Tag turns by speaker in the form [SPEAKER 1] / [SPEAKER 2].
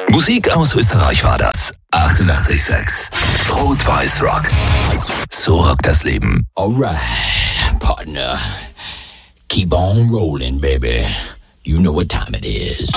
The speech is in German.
[SPEAKER 1] Musik aus Österreich war das. 88,6. Rot-Weiß Rock. So rockt das Leben.
[SPEAKER 2] Alright, partner. Keep on rolling, baby. You know what time it is.